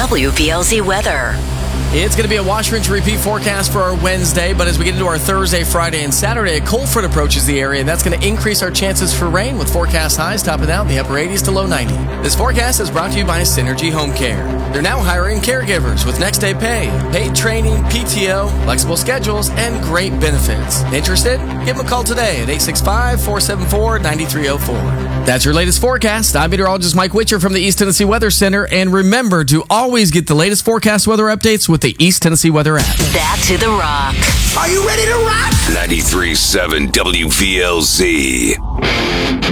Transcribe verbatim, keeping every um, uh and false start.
W V L Z weather. It's going to be a wash, rinse, repeat forecast for our Wednesday, but as we get into our Thursday, Friday, and Saturday, a cold front approaches the area, and that's going to increase our chances for rain with forecast highs topping out in the upper eighties to low ninety. This forecast is brought to you by Synergy Home Care. They're now hiring caregivers with next day pay, paid training, P T O, flexible schedules, and great benefits. Interested? Give them a call today at eight six five, four seven four, nine three zero four. That's your latest forecast. I'm meteorologist Mike Witcher from the East Tennessee Weather Center, and remember to always get the latest forecast weather updates with the East Tennessee Weather app. Back to the rock. Are you ready to rock? ninety-three point seven W V L Z.